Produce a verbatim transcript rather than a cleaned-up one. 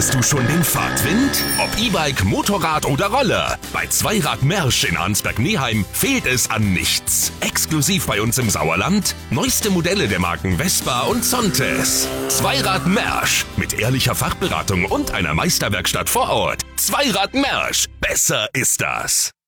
Spürst du schon den Fahrtwind? Ob E-Bike, Motorrad oder Roller. Bei Zweirad Mersch in Arnsberg-Neheim fehlt es an nichts. Exklusiv bei uns im Sauerland neueste Modelle der Marken Vespa und Zontes. Zweirad Mersch mit ehrlicher Fachberatung und einer Meisterwerkstatt vor Ort. Zweirad Mersch. Besser ist das.